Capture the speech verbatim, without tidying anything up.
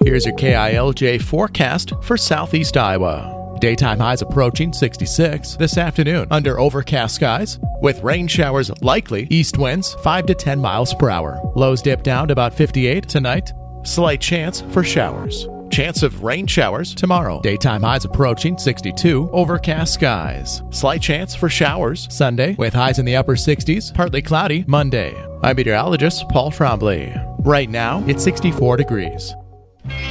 Here's your K I L J forecast for southeast Iowa. Daytime highs approaching sixty-six this afternoon under overcast skies, with rain showers likely, east winds five to ten miles per hour. Lows dip down to about fifty-eight tonight. Slight chance for showers. Chance of rain showers tomorrow. Daytime highs approaching sixty-two, overcast skies. Slight chance for showers Sunday, with highs in the upper sixties, partly cloudy Monday. I'm meteorologist Paul Trombley. Right now, it's sixty-four degrees.